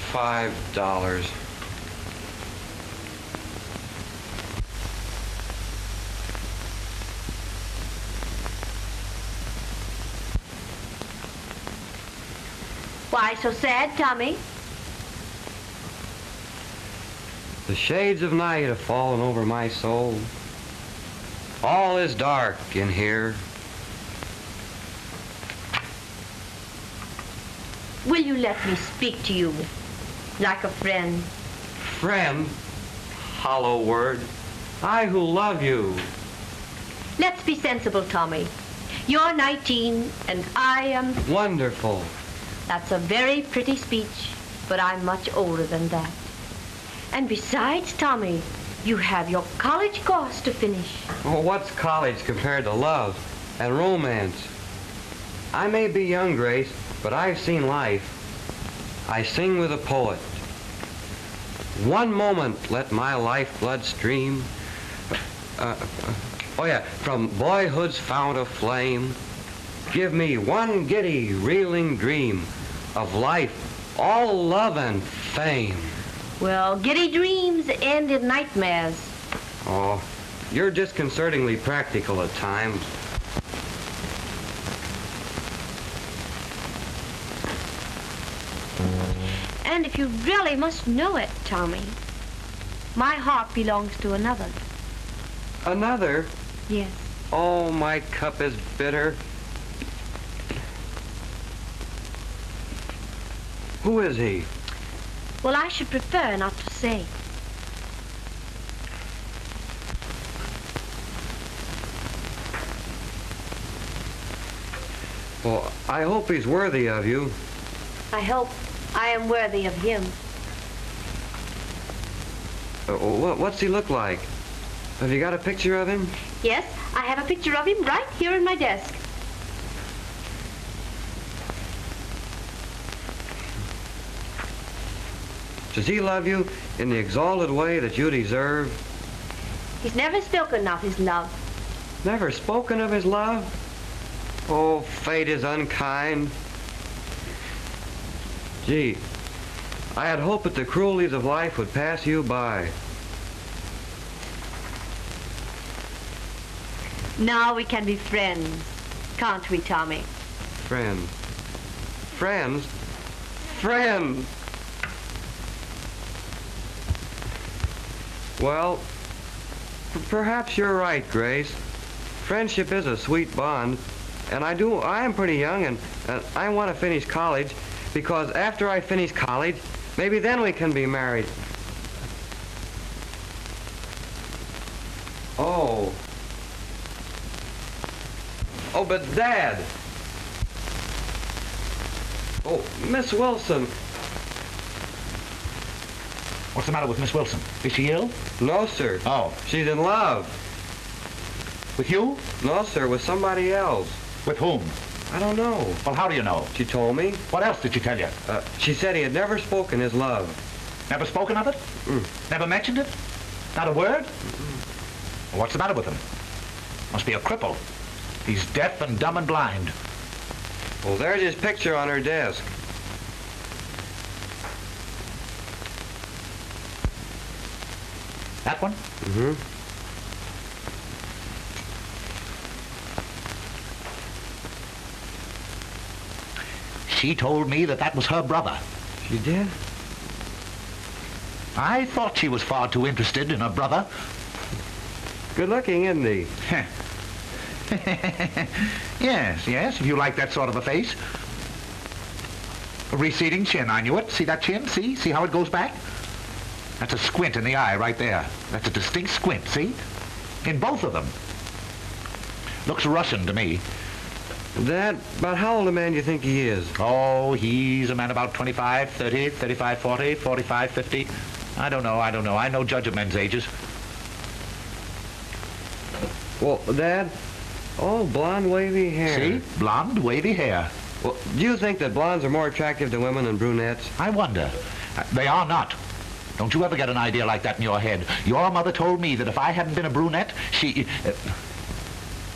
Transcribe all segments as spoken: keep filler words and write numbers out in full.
five dollars. Why so sad, Tommy? The shades of night have fallen over my soul. All is dark in here. Will you let me speak to you like a friend? Friend? Hollow word. I who love you. Let's be sensible, Tommy. You're nineteen and I am... Wonderful. That's a very pretty speech, but I'm much older than that. And besides, Tommy, you have your college course to finish. Oh, what's college compared to love and romance? I may be young, Grace, but I've seen life. I sing with a poet. One moment let my lifeblood stream. Uh, uh, oh yeah, from boyhood's fount of flame. Give me one giddy, reeling dream of life, all love and fame. Well, giddy dreams end in nightmares. Oh, you're disconcertingly practical at times. And if you really must know it, Tommy, my heart belongs to another. Another? Yes. Oh, my cup is bitter. Who is he? Well, I should prefer not to say. Well, I hope he's worthy of you. I hope I am worthy of him. Uh, what, what's he look like? Have you got a picture of him? Yes, I have a picture of him right here in my desk. Does he love you in the exalted way that you deserve? He's never spoken of his love. Never spoken of his love? Oh, fate is unkind. Gee, I had hoped that the cruelties of life would pass you by. Now we can be friends, can't we, Tommy? Friends. Friends? Friends! Well, p- perhaps you're right, Grace. Friendship is a sweet bond, and I do, I am pretty young, and, and I want to finish college, because after I finish college, maybe then we can be married. Oh. Oh, but Dad. Oh, Miss Wilson. What's the matter with Miss Wilson? Is she ill? No, sir. Oh. She's in love. With you? No, sir, with somebody else. With whom? I don't know. Well, how do you know? She told me. What else did she tell you? Uh, she said he had never spoken his love. Never spoken of it? Mm. Never mentioned it? Not a word? Well, what's the matter with him? Must be a cripple. He's deaf and dumb and blind. Well, there's his picture on her desk. That one? Mm-hmm. She told me that that was her brother. She did? I thought she was far too interested in her brother. Good looking, isn't he? Yes, yes, if you like that sort of a face. A receding chin, I knew it. See that chin? See? See how it goes back? That's a squint in the eye right there. That's a distinct squint, see? In both of them. Looks Russian to me. Dad, about how old a man do you think he is? Oh, he's a man about twenty-five, thirty, thirty-five, forty, forty-five, fifty. I don't know, I don't know. I no judge of men's ages. Well, Dad, oh, blonde, wavy hair. See? Blonde, wavy hair. Well, do you think that blondes are more attractive to women than brunettes? I wonder. Uh, they are not. Don't you ever get an idea like that in your head. Your mother told me that if I hadn't been a brunette, she... Uh,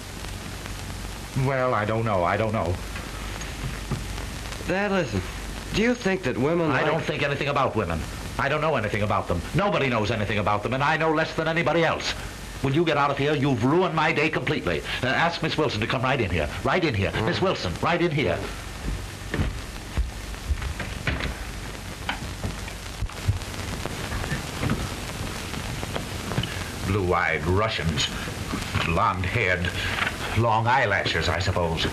well, I don't know. I don't know. Dad, listen. Do you think that women I like... don't think anything about women. I don't know anything about them. Nobody knows anything about them, and I know less than anybody else. Will you get out of here? You've ruined my day completely. Uh, ask Miss Wilson to come right in here. Right in here. Mm. Miss Wilson, right in here. Blue-eyed Russians. Blonde-haired. Long eyelashes, I suppose.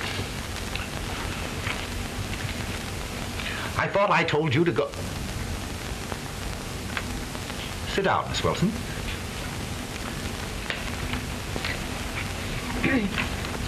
I thought I told you to go... Sit down, Miss Wilson.